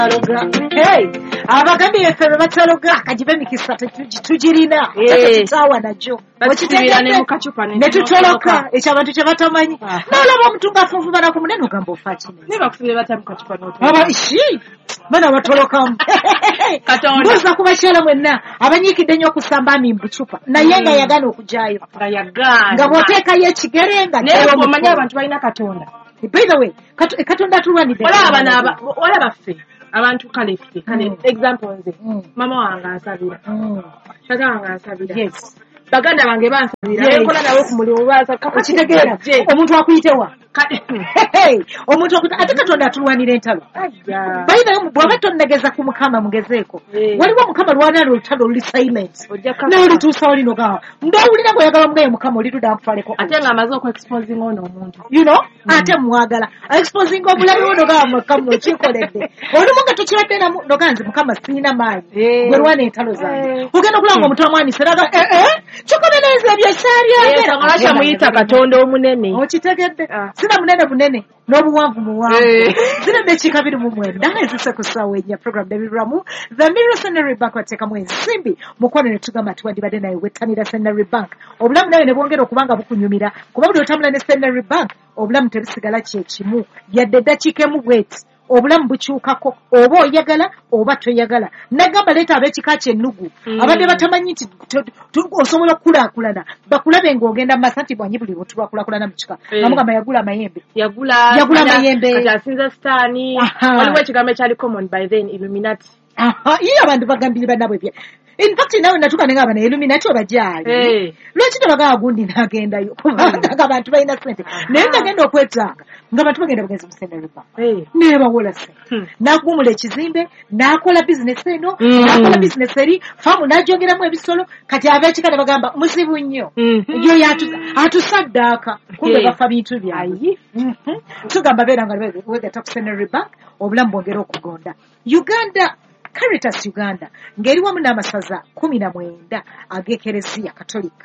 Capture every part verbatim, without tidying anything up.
Hey, abagambi yeffe bataloga kajibe mikisa tujirina tutawa najo bakitegera mu kacupa ne tutoloka ekyabantu kye batamanyi nalaba omuntu ngafuvu bana ku munene ogamba ofaki ne bakufire batamu kacupa no aba ishi bana batoloka katonda boza kubakyala mwenna abanyikidde nnyo okusamba amimbu cupa naye nga yagana okujayo nga yagana nga bwoteeka ye ekigere nga naye omanyi abantu balina katonda. By the way katonda tulwanidde wala abana wala baffe abantu kale fite kale example nze mama wange asabira tata wange asabira yes baganda bange bansabira enkola nawe ku mulimu baza kakitegeera omuntu akuyitewa omuntu akuyita ate katonda atulwanira entalo bayina bw'aba tonnegeza ku mukama mugezeeko waliwo mukama lwana olutalo luli silent nawe lutuusa oli nogawa ndowulira gweyagala mugaye mukama oli tudda nkufaleko ate nga amaze okuexposing ono omuntu you know ate mwagala exposing obulabi ono gawa mukama okikoledde olumu nga tukibadde noganze mukama siina maanyi gwe lwana entalo zange ogenda okulanga omuntu amwanise raga kikomereza byesaryagera alasha muyita katonda omunene okitegedde sina munene bunene n'obuwanvu muwanvu zina dakiika biri mu mwenda ezise ku ssaawa ennya program debiramu the mirror Centenary Bank bateekamu ensimbi mukwano ne tugamba tuwandibadde naye wettanira Centenary Bank obulamu naye ne bwongera okubanga bukunyumira kuba buli otambula ne Centenary Bank obulamu tebusigala kyekimu yadde dakiika emu bweti obulamu bukyukako oba oyagala oba toyagala nagamba leeta ab'ekika kyennugu abadde batamanyi nti osobola okukulaakulana bakulabe ng'ogenda mu masa nti bwanyi buli buntu lwakulakulana mu kika namugamba yagula amayembe yagula yagula amayembe kati asinza sitaani waliwo ekigambo ekyali common by then Illuminati iyo abantu bagambire bannabwe bye in fact nawe natuka nenga bana Illuminati obajali lwaki tabaga gundi nagendayo kubanga abantu balina sente naye nagenda okwetanga nga abantu bagenda bugenzi mu Centenary Bank ne bawola se nakumula ekizimbe nakola business eno nakola business eri famu najongeramu ebisolo kati abekikana bagamba muzibu nnyo yo yatu atusaddaka kumbe bafa bintu byayi tugamba bera nga wegata ku Centenary Bank obulamu bwongera okugonda Uganda Caritas Uganda ngeri wamu n'amasaza kumi na mwenda ag'Ekereziya Katolika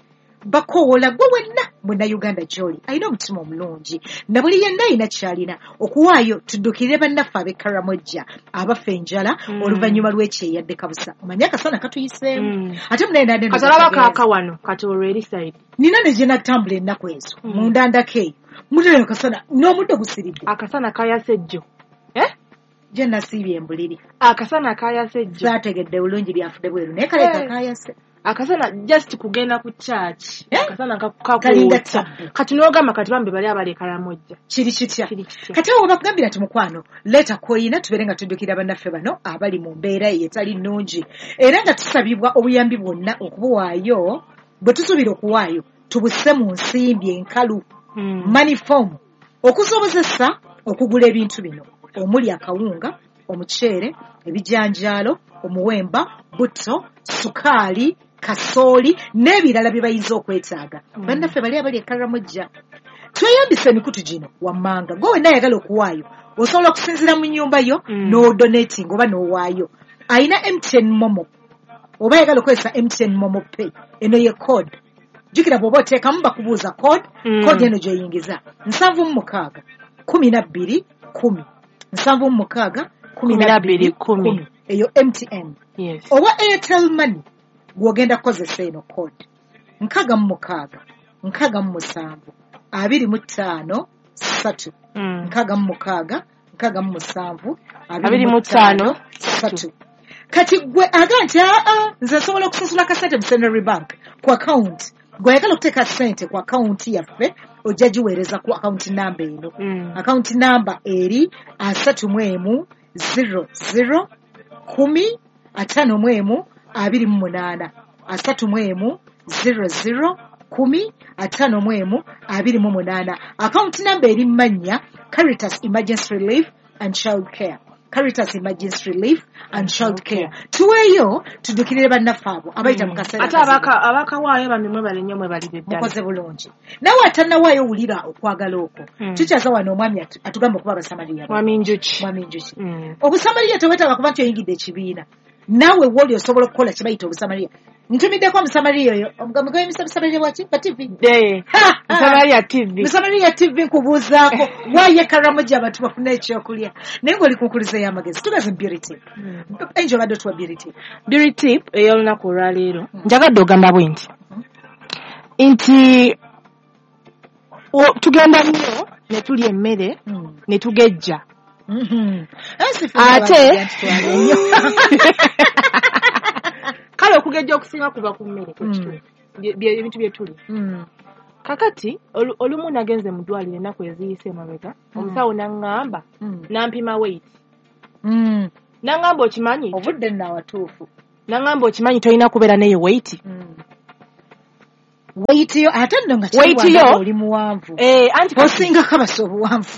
bakowola gwe wenna muna Uganda gy'oli alina omutima omulungi na buli yenna alina kyalina okuwaayo tuddukirire bannaffe ab'e Karamojja abafa enjala oluvannyuma lw'ekyeyadde kabusa omanyi akasana katuyiseemu ate munaye katalaba kaaka wano kati olw'eri side nina ne gye natambula ennaku ezo mu ndandako eyo muterayo akasana n'omuddo gusiridde akasana kayasejjo je nasiibye embuliri akasana kayasejjo zategedde bulungi byafudde bweru naye kale kakayase akasana just kugenda ku church akasana kakukalinga kati n'ogamba kati bambe bali abali Karamojja kiri kitya kati awo bakugambira ati mukwano leta koyina tubere nga tuddukira bannaffe bano abali mu mbeera etali nnungi era nga tusabibwa obuyambi bwonna okubuwaayo bwe tusuubira okuwaayo tubuse mu nsimbi enkalu money form okusobozesa okugula ebintu bino omuli akawunga omuceere ebijanjaalo omuwemba butto sukaali kasooli n'ebirala bye bayinza okwetaaga bannaffe bali abali e Karamojja tweyambisa emikutu gino wammanga gwe wenna ayagala okuwaayo osobola okusinziira mu nnyumba yo n'odonating oba n'owaayo ayina M T N Momo oba ayagala okozesa M T N Momo Pay eno ye code jukira bw'oba oteekamu bakubuuza code code eno gy'oyingiza nsanvu mu mukaaga kumi na bbiri kumi nsanvu mu mukaaga kumi na bbiri kumi eyo M T N oba Airtel Money gw'ogenda kukozesa eno code nkaaga mu mukaaga nkaaga mu musanvu abiri mu ttaano ssatu nkaaga mu mukaaga nkaaga mu musanvu abiri mu ttaano ssatu kati gwe aga nti aa nze nsobola okusasula kasente mu Centenary Bank ku account gw'ayagala okuteeka ssente ku account yaffe ojja giweereza ku account namba eno account namba eri asatu mu emu zero zero kumi ataano mu emu abiri mu munaana asatu mu emu zero zero kumi ataano mu emu abiri mu munaana account namba eri mannya Caritas Emergency Relief and Child Care Caritas Emergency Relief and Child Care tuweeyo tuddukirire bannaffe abo abayita mu kaseera ate abaka abakawaayo bamwe bali nnyo mwe bali ddala mukoze bulungi nawe atannawaayo wulira okwagala okwo tukyaza wano omwami atugamba okuba abasamaliya mwami njuki mwami njuki obusamaliya tewetaaga kuba nti oyingidde ekibiina naawe woli osobola okukola kye bayita obusamaliya Ntumiddeko Musamaliya oyo omugambo Musamaliya waki pa T V eh Musamaliya T V Musamaliya T V nkubuuzaako waaye Karamoja abantu bafuna ekyokulya naye ng'oli kunkuliza y'amagezi tugaze beauty tip Angel badde tuwa beauty tip beauty tip ey'olunaku olwaleero njagadde ogamba bwe nti nti tugenda nnyo ne tulya emmere ne tugejja ate kale okugejja okusinga kuba ku mmere ebintu bye tuli kakati olumu nagenze mu ddwaliro ennaku eziyise emabega omusawo n'aŋŋamba n'ampima weight n'aŋŋamba okimanyi obudde nnawatuufu n'aŋŋamba okimanyi tolina kubeera neyo weight weight yo ate nno nga weight yo oli muwanvu eh anti osingako abasa obuwanvu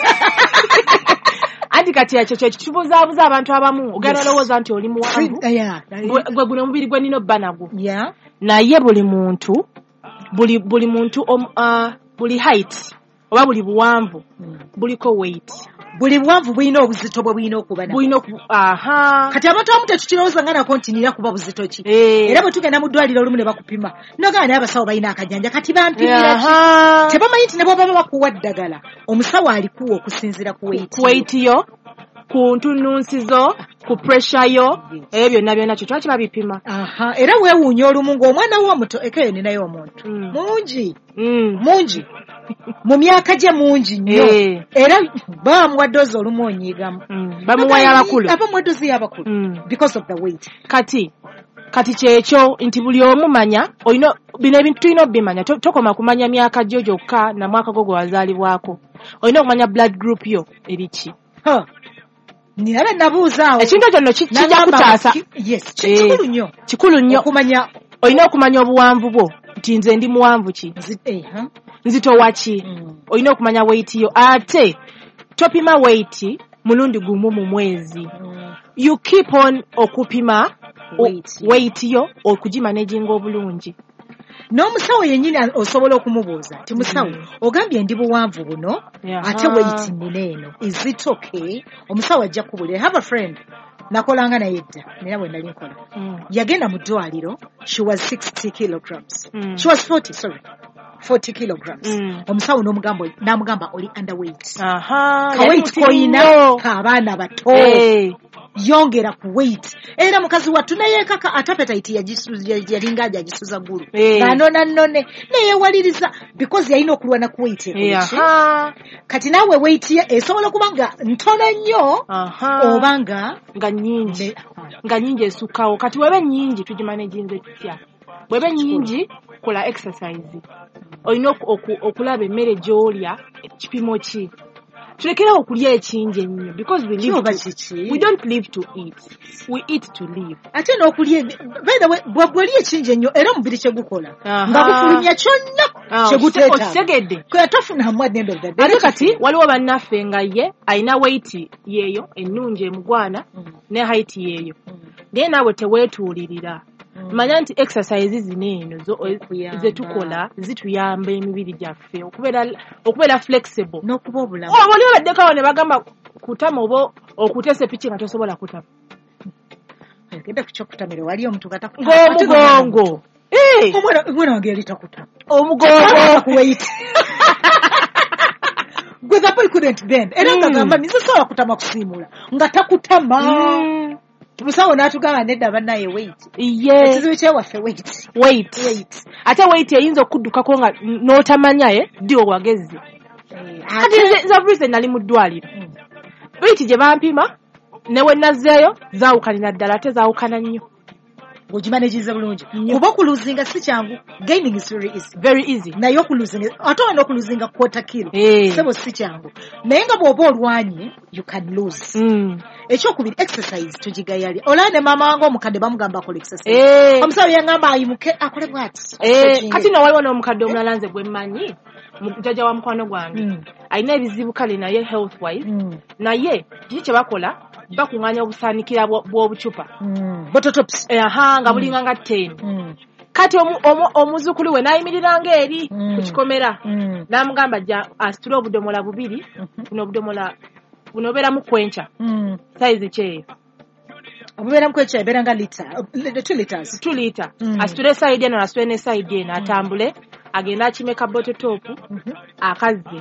anti kati ekyo kyo kibuzaabuza abantu abamu ogenda olowooza nti oli muwanvu gwe guno omubiri gwe nina obba nagwo naye buli muntu buli buli muntu buli height oba buli buwanvu buliko weight buli buwanvu bulina obuzito bwe bulina okuba bulina aha kati abantu abamu tetukirowooza nga nako nti nina kuba buzito ki era bwe tugenda mu ddwaliro olumu ne bakupima nogaa naye abasawo balina akajanja kati bampimira ki tebamanyi nti ne bw'oba bakuwa ddagala omusawo alikuwa okusinziira ku weight yo ku ntunnunsizo ku pressure yo ebyo byonna byonna kyo kiba kiba bipima aha era weewuunya olumu ng'omwana wo omuto ekeyo ninayo omuntu mungi mungi mu myaka gye mungi nnyo era bamuwa ddoozi olumu onyiigamu bamuwayo abakulu abamuwa ddoozi y'abakulu because of the weight kati kati kyekyo nti buli omu manya olina bino ebintu tulina obimanya tokoma kumanya myaka gyo gyokka na mwaka gwo gwe wazaalibwako olina okumanya blood group yo eriki nirabe nabuuza awo ekintu kyonna kijja kutaasa yes kikulu nnyo kikulu nnyo okumanya olina okumanya obuwanvu bwo nti nze ndi muwanvu ki nzitowa ki olina okumanya weight yo ate topima weight mulundi gumu mu mwezi you keep on okupima weight yo okugimanaginga obulungi n'omusawo yennyini osobola okumubuuza ti musawo ogambye ndi buwanvu buno ate weight nina eno is it okay omusawo ajja kubulira have a friend nakolanga naye dda nera bwe nali nkola yagenda mu ddwaliro she was sixty kilograms she was forty sorry forty kilograms omusawo n'omugamba n'amugamba oli underweight ka weight koyina k'abaana bato yongera ku weight era mukazi wattu naye kaka atapetite yalinga aja agisuza ggulu ng'anona nnone neyeewaliriza because yalina okulwana ku weight kati naawe weight ye esobola okuba nga ntono nnyo oba nga nga nnyingi nga nnyingi esukkawo kati weba nnyingi tugimanaginze tutya bweba nnyingi kola exercise olina okulaba emmere gy'olya kipimo ki tulekerawo okulya ekingi ennyo because we live to, we don't live to eat we eat to live ate n'okulya bw'olya ekingi ennyo era omubiri kye gukola nga gufulumya kyonna kye guteetaaga okitegedde kwe tofunamu at the end of the day ate kati waliwo bannaffe nga ye alina weight yeeyo ennungi emugwana ne height yeeyo naye naawe teweetuulirira manya nti exercise zino eno zetukola zituyamba emibiri gyaffe okubeera flexible n'okuba obulamu oba oli obaddekawo ne bagamba kutama oba okuteesa epiki nga tosobola kutama ogenda ku kyokutamira wali omuntu ng'omugongo omwana wange yali takutama omugongo kuweit gwe the boy couldn't bend era nga gamba nze sobola kutama kusiimula nga takutama musawo n'atugamba nedda bannaye weight ekizibu kyewaffe weight weight ate weight eyinza okuddukako nga n'otamanyaye ddi owagezi kati zavise nali mu ddwaliro weight gye bampima ne we nazzeeyo zaawukanira ddala ate zaawukana nnyo ng'ogimanaginze bulungi kuba okuluzinga si kyangu gaining is very easy very easy naye okuluzinga ate olina okuluzinga kwota kilo sebo si kyangu naye nga bw'oba olwanye you can lose ekyokubiri exercise tugigayalya olaba ne maama wange omukadde bamugamba akola exercise omusawo yangamba ayimuke akole bw'ati kati no waliwo n'omukadde omulala nze gwe mmanyi jjajja wa mukwano gwange alina ebizibu kale naye health wise naye kiki kye bakola bakuŋŋaanya obusaanikira bw'obucupa bototops aha nga bulinga nga ten kati omuzukulu we n'ayimiriranga eri ku kikomera n'amugamba jja asitule obudomola bubiri buno obudomola buno obeeramu kwenca sayizi kyeyo obubeera mukwecha ebeera nga lita two liters two liter Mm. asitule side eno asitule ne side eno atambule agenda akimeka bottle top akaze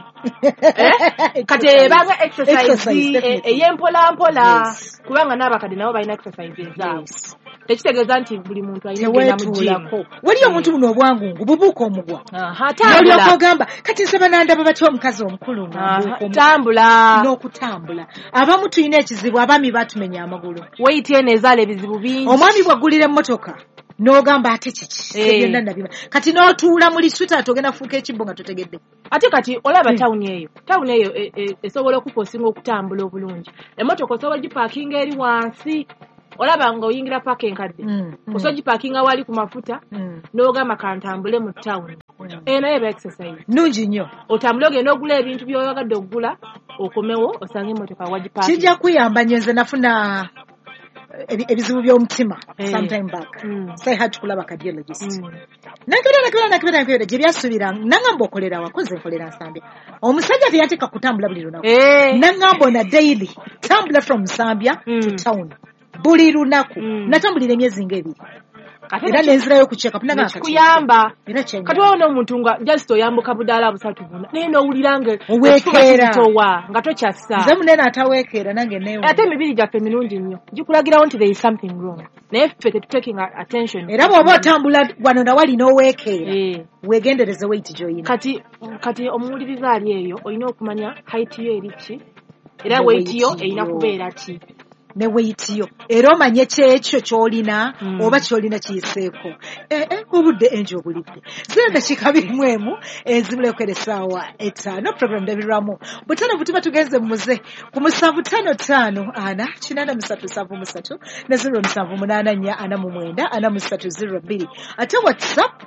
eh kati ebanga exercise Exercise, e- definitely. eyempola mpola Yes. kubanga n'abakadde nabo balina exercise ezaabwe tekitegeeza nti buli muntu alina genda mu teweetuulako gym wali omuntu buno obwangungu bubuuka omugwa aha n'olyoka tambula ogamba kati nsaba nandaba batya omukazi omukulu nga aha mbuuka omugwa. tambula n'okutambula abamu tulina ekizibu abaami batumenya amagulu weight eno ezaala ebizibu bingi omwami bwaggulira emmotoka n'ogamba ate kiki Eh. byonna nabima kati n'otuula mu liswita togenda fuuka ekibbo nga totegedde ate kati olaba tawuni eyo tawuni eyo e- e- esobola okukusinga okutambula obulungi emmotoka osobola gipaakinga eri wansi olaba nga oyingira paaka enkadde Mm, mm, osobola gipaakinga wali ku mafuta mm. n'ogamba kantambule mu tawuni eyo nayo eba exercise nungi nnyo otambule ogenda ogula ebintu by'oyagadde okugula okomewo osange emmotoka wagipaakinga kijja kuyamba nnyo nze nafuna ebi- ebizibu by'omutima Eh. sometime back Mm. so I had to kulaba cardiologist Mm. nakibera nakibera nakibera nakibera gye byasubira nangamba okolera wakoze nkolera nsambya omusajja teyateeka kutambula buli lunaku Eh. nangamba ona daily tambula from Nsambya to Mm. town buli lunaku Mm. natambulira emyezi ng'ebiri Ate era nakyo- nenzirayo ku check up nanga nekikuyamba era kyenyamba. kati wawo n'omuntu nga just oyambuka budaala busatu buna naye n'owulira nga Oweekeera. ekifuba kizitowa nga tokyassa nze munene ataweekeera nange neewe ate emibiri gyaffe mirungi nnyo gikulagirawo nti there is something wrong naye ffe tetutaking attention era bw'oba otambula wano na wali n'oweekeera Eh. weegendereze weight gy'oyina kati kati omuwuliriza ali eyo olina okumanya height yo eri ki era Ne weight yo weight erina yo. kubeera ki ne weight yo era omanye kyekyo ky'olina Mm. oba ky'olina kiyiseeko eh, eh, obudde enji obulidde zira dakiika abiri mu emu ezibuleko essaawa etaano program ndabirwamu butano butuba tugenze muze ku musanvu ttaano ttaano ana kinaana musatu nsanvu musatu ne ziro musanvu munaana nnya ana mu mwenda ana mu ssatu ziro bbiri ate whatsapp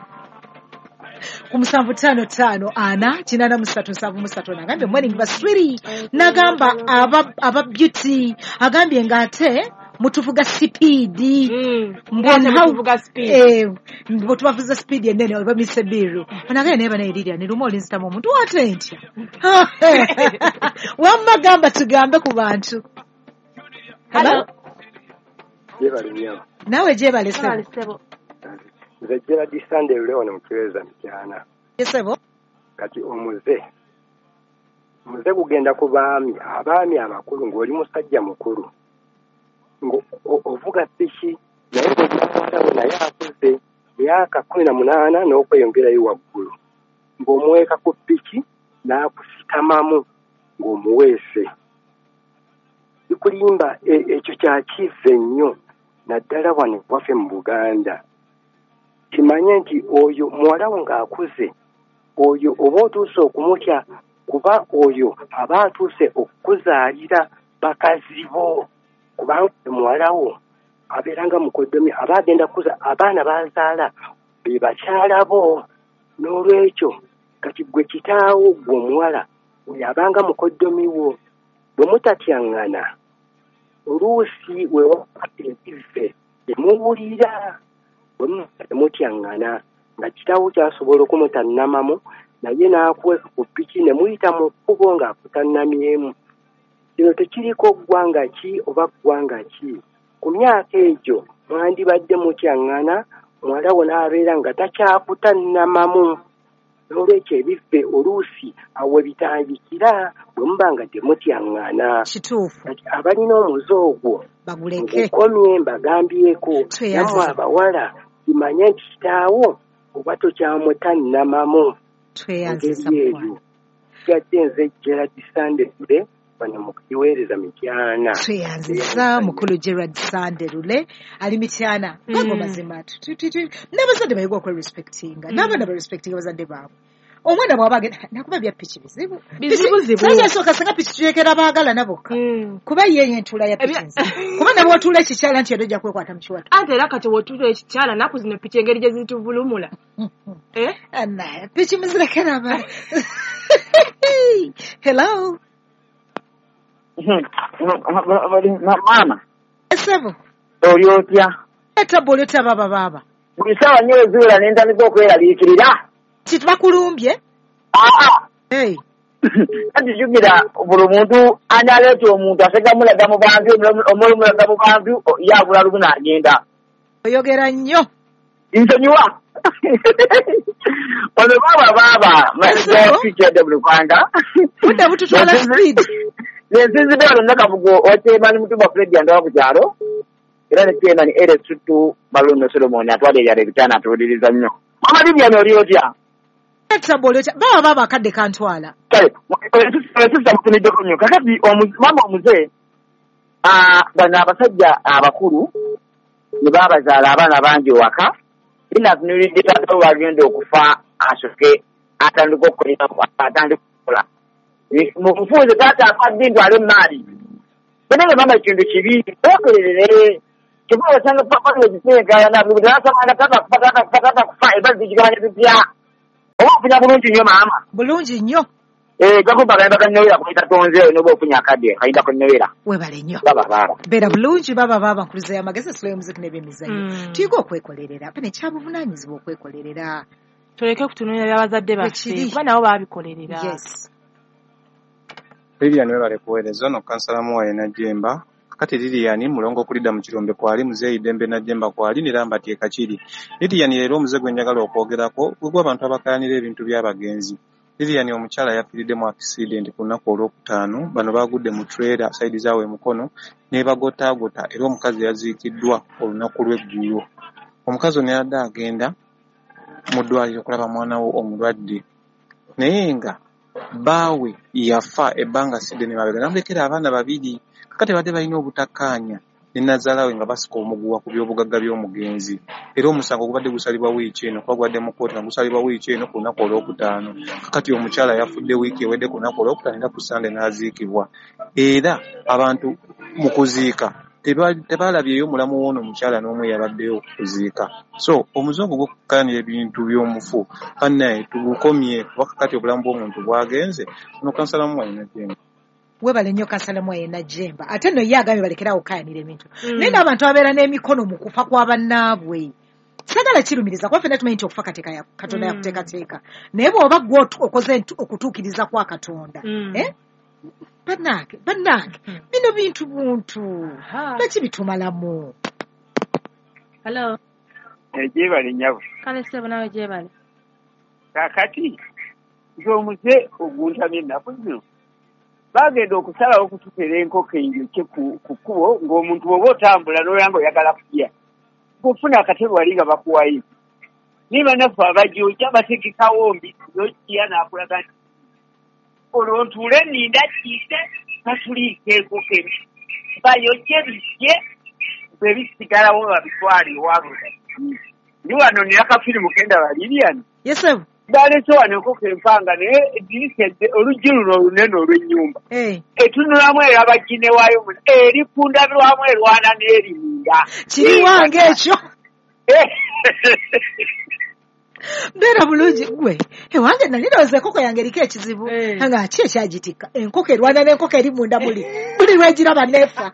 ku musanvu ttaano ttaano ana kinaana musatu nsanvu musatu nagambye morning baswiri nagamba aba aba beauty agambye ng'ate mutuvuga sipiidi ngate mutuvuga speed bwe tubavuza sipiidi ennene oba mise biru onagambye naye banayiriria ne lumu olinzitamu omuntu wate ntya wamma gamba tugambe ku bantu Hello. Yebale nnyo. naawe gyebalesebo Sebo. Nze Gerald Sunday lule wano mu Kiweza Mityana. yesebo Kati omuze. Muze kugenda ku baami, abaami amakulu ng'oli musajja mukulu. Ngo o- ovuga piki naye ng'omwana naye akuze myaka kumi na munaana n'okweyongerayo waggulu. Ng'omuweeka ku piki n'akusitamamu ng'omuweese. Bikulimba e- ekyo kyakive nnyo naddala wano waffe mu Buganda. Kimanye nti oyo muwala wo ng'akuze oyo oba otuuse okumutya kuba oyo aba atuuse okukuzaalira bakazi bo kubanga muwala wo abeera nga mukoddomi aba agenda kukuza abaana bazaala be bakyala bo n'olwekyo kati gwe kitaawo gwe omuwala oyo abanga mukoddomi wo bwe mutatyaŋŋana oluusi weewaka ebive temuwulira temutyaŋŋana nga kitaawo kyasobola okumutannamamu naye n'akuweka ku ppiki ne muyita mu kkubo ng'akutannamyemu. Kino tekiriko ggwanga ki oba ggwanga ki. Ku myaka egyo mwandibadde mutyaŋŋana muwala wo n'abeera nga takyakutannamamu. N'olwekyo ebiffe oluusi awo bitandikira bwe muba nga temutyaŋŋana. kituufu Kati abalina omuze ogwo baguleke ngukomye mbagambyeko Tweyanziza. nammwe abawala kimanye nti kitaawo oba tokyamutannamamu tweyanziza engeri eyo mukwano gadde nze Gerald Sunday lule wano mu Kiweereza Mityana. tweyanziza mukulu Gerard Sanderule ali Mityana bago mazima tu- tu- tu- tu- n'abazadde bayiga okwerespectinga n'abaana barespectinga abazadde baabwe omwana bw'aba agenda nakuba bya piki bizibu Bizibuzibu. sayasooka singa piki tuyekera baagala bokka Mm. kuba ye entula ya piki Ebya- nzibu kuba ne bw'otuula ekikyala nti ojja kwekwata mu kiwato ate era kati wotuula ekikyala naku zino piki engeri gye zituvulumula Eh? naye piki muzirekera ba hello Maama, esebo oli otya? etabba oli otya baaba baaba Buli ssaawa nnyo ezuula ne ntandika okweraliikirira. kiti bakulumbye Aa, hey kati jjugira buli muntu anyaleeta omuntu asegamulaga mu bantu omulumulaga mu bantu yabula lumu n'agenda. Oyogera nnyo. Nsonyiwa. Ono baaba baaba mazigafikidde buli kwanga. Budde bututwala speed. Nensinzidde wano Nakabugo Oteemani Mutumba Fred yandawa ku kyalo. Era ne Teemani Ere Suttu Baluno Solomon atwala ebyalo ebitaano atuwuliriza nnyo. Mama Libyano oli otya? Baba baba akadde kantwala. Kale, oyesisa mutumiddeko nnyo. Kakati mama omuze bano abasajja abakulu ne baabazaala abaana bangi waka. Ina tunuulidde taata we wagenda okufa asoke atandika okukolera atandika okukola. Mu bufuuzi taata afadde ntwale emmaali. Banaye mama ekintu kibi okolerere. Kiba osanga papa wekiseekana buli nasamanga taata kufa taata kufa taata kufa ebazi zikigabanya zitya. Oba ofunya bulungi nnyo maama. Bulungi nnyo. Eh gakuba gamba kanyowera kuyita tonze n'oba ofunya akadde kayita kanyowera. Webale nnyo. Baba baba. Beera bulungi baba baba nkuluza y'amagezi slow music n'ebyemizannyo. Tuyiga okwekolerera. Bane kyabuvunaanyizibwa okwekolerera. Tuleke kutunuulira by'abazadde baffe kuba nabo baabikolerera. Yes. Lilian webale kuweereza ono kansala Muwaye Najjemba. Kati Lilian mulongo kulidda mu kirombe kwali muzeeyi Dembe Najjemba kwali niramba ati ekakiri. Lilian leero omuze gwe njagala okwogerako gwe abantu abakayanira ebintu by'abagenzi. Lilian omukyala yafiiridde mu accident ku lunaku olwokutaano bano baagudde mu trailer saidi zaawe mukono ne bagotaagota era omukazi yaziikiddwa olunaku lw'eggulo. Omukazi ono yadde agenda mu ddwaliro okulaba mwana we omulwadde naye nga baawe yafa ebbanga sidde ne mabega namulekera abaana babiri kakati badde balina obutakkaanya ne nazaalawe nga basika omuguwa ku by'obugagga by'omugenzi era omusango gubadde gusalibwa wiiki eno kuba gwadde mu kkooti nga gusalibwa wiiki eno ku lunaku olwokutaano kakati omukyala yafudde wiiki ewedde ku lunaku olwokutaano era ku sande n'aziikibwa era abantu mu kuziika tebaalabyeyo mulamu w'ono omukyala n'omu yabaddeyo kuziika so omuzungu gw'okukkaanira ebintu by'omufu bannaye tugukomye kuba kakati obulamu bw'omuntu bwagenze ono kansala Muwaye Najjemba. Webale nnyo kansala Muwaye Najjemba ate nno ye agambye balekera okukayanira ebintu naye n'abantu abeera n'emikono mu kufa kwa bannaabwe sagala kirumiriza kuba ffenna tumanyi nti okufa kateeka katonda yakuteekateeka naye bw'oba gwe okoze okutuukiriza kwa katonda bannange bannange bino bintu buntu lwaki bitumalamu. Hello. Ejebale nyabo. Kale sebo nawe jebale. Kakati nze omuze oguntamye ennaku zino bagenda okusalawo okututera enkoko enjoke ku kkubo ng'omuntu bw'oba otambula n'olanga oyagala kulya kufuna akatebe wali nga bakuwayo niba naffe abajooja bategekawo mbisi n'okirya n'akulaga nti olwo ntuule nninda kiite batuliika enkoko emi bayokye bijje bwe bisigalawo babitwale ewaabwe ndi wano nina kafirimu kenda baliriani yesebu balese wano enkoko empanga naye edirisa oluggi luno olunene olw'ennyumba etunulamu eraba gine waayo erifundabirwamu erwana n'erimunda kiri wange ekyo beera bulungi gwe ewange nali ndowooza enkoko yange eriko ekizibu nga ki ekyagitikka enkoko erwana n'enkoko eri munda buli buli lwegiraba neefa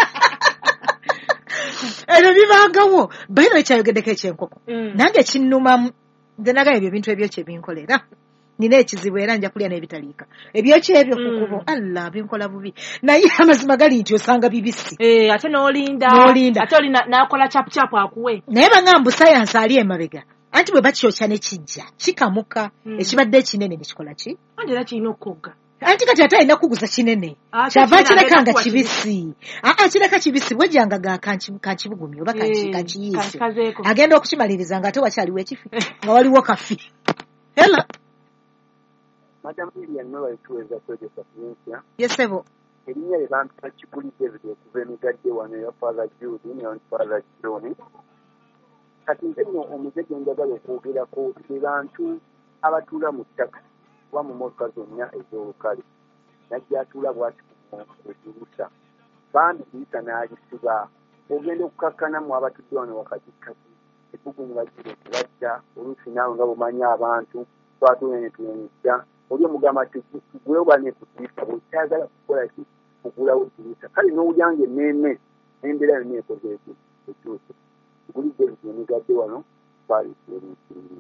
ebyo bibangawo bayina ekyayogeddeko ekyenkoko nange kinnumamu nze nagala ebyo bintu ebyo kye binkolera nina ekizibu era nja kulya n'ebitaliika ebyokyo ebyo kukubo alla binkola bubi naye amazima gali nti osanga bibisi ate n'olinda ate oli n'akola capucapu akuwe naye baŋŋamba sayansi ali emabega anti bwe bakyokya ne kijja kikamuka ekibadde ekinene ne kikola ki anti era kirina okukogga anti kati ate alina kuguza kinene kyava kireka nga kibisi aa kireka kibisi bwejjanga kankibugumya oba kankiyiise agenda okukimaliriza nga ate wakyaliwo ekifi nga waliwo kafi hela Madam Lilian mwe tuweza kwegesa kunyesya yesebo erinnya lye bantu bakigulidde ebyo okuva emigadde wano eya Father Jude ne Father John kati nze nno omuze gwe njagala okwogerako be bantu abatuula mu ttaka kuba mu mmotoka zonna ez'olukale najja atuula bw'ati kudirusa bambi dirusa n'agisiba ogenda okukakkanamu abatudde wano wakatikati ebbugumu bagire okubajja oluusi naawe nga bumanyi abantu twatuule ne tunyonyejja oli omugamba nti tugulewo bane kudirusa bwekyagala kukola ki kugulawo dirusa kale n'owulyanga emmeeme n'embeera yonna ekoze ekyusa tugulidde ebintu emigadde wano twali